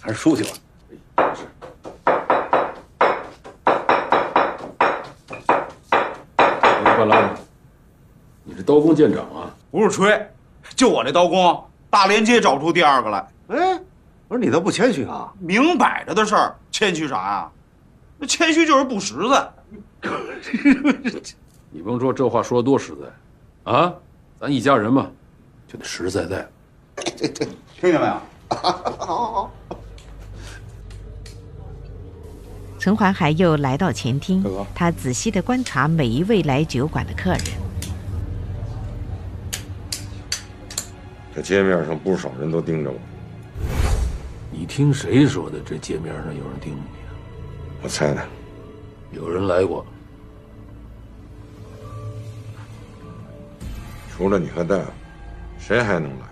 还是出去吧。 是。半拉子，你这刀工见长啊？ 不是吹，就我这刀工，大连街找不出第二个来。 哎，我说你倒不谦虚啊！ 明摆着的事儿，谦虚啥呀？那谦虚就是不实在。 你甭说这话说的多实在，啊，咱一家人嘛，就得实实在在。 对，听见没有？ 好。 陈怀海又来到前厅，他仔细地观察每一位来酒馆的客人。 这街面上不少人都盯着我。 你听谁说的？这街面上有人盯着你啊？ 我猜的。 有人来过。 除了你和大夫，谁还能来？